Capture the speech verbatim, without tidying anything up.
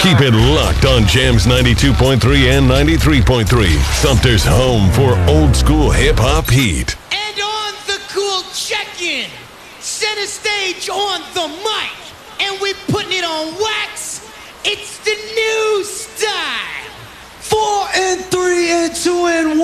Keep it locked on Jams ninety-two point three and ninety-three point three. Sumter's home for old school hip hop heat. And on the cool check-in, center stage on the mic, and we're putting it on wax. It's the new style. Four and three and two and one.